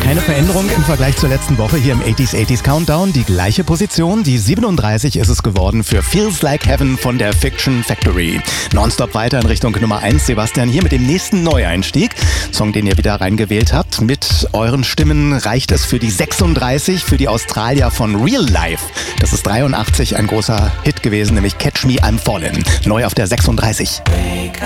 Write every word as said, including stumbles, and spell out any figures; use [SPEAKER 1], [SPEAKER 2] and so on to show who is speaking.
[SPEAKER 1] Keine Veränderung im Vergleich zur letzten Woche hier im achtziger achtziger Countdown. Die gleiche Position, die siebenunddreißig ist es geworden für Feels Like Heaven von der Fiction Factory. Nonstop weiter in Richtung Nummer eins. Sebastian hier mit dem nächsten Neueinstieg. Song, den ihr wieder reingewählt habt. Mit euren Stimmen reicht es für die sechsunddreißig, für die Australier von Real Life. Das ist dreiundachtzig ein großer Hit gewesen, nämlich Catch Me I'm Fallin'. Neu auf der sechsunddreißig.
[SPEAKER 2] Wake